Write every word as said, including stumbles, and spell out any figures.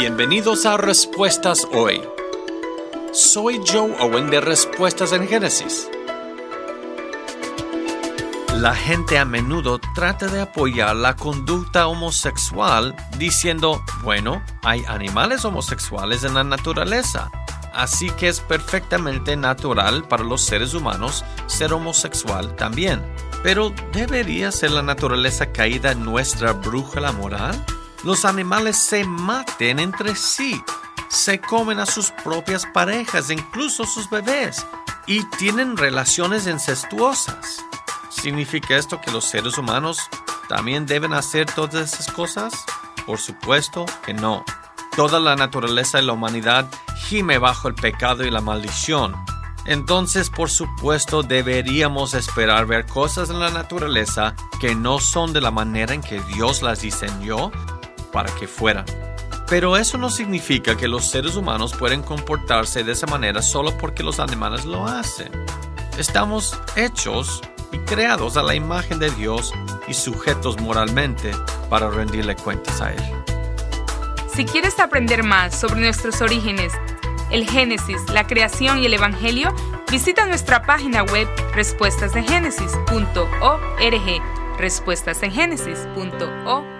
Bienvenidos a Respuestas Hoy. Soy Joe Owen de Respuestas en Génesis. La gente a menudo trata de apoyar la conducta homosexual diciendo, bueno, hay animales homosexuales en la naturaleza, así que es perfectamente natural para los seres humanos ser homosexual también. Pero ¿debería ser la naturaleza caída nuestra brújula moral? Los animales se maten entre sí, se comen a sus propias parejas, incluso sus bebés, y tienen relaciones incestuosas. ¿Significa esto que los seres humanos también deben hacer todas esas cosas? Por supuesto que no. Toda la naturaleza de la humanidad gime bajo el pecado y la maldición. Entonces, por supuesto, deberíamos esperar ver cosas en la naturaleza que no son de la manera en que Dios las diseñó para que fueran. Pero eso no significa que los seres humanos pueden comportarse de esa manera solo porque los animales lo hacen. Estamos hechos y creados a la imagen de Dios y sujetos moralmente para rendirle cuentas a Él. Si quieres aprender más sobre nuestros orígenes, el Génesis, la creación y el Evangelio, visita nuestra página web respuestas en génesis punto org, respuestas en génesis punto org.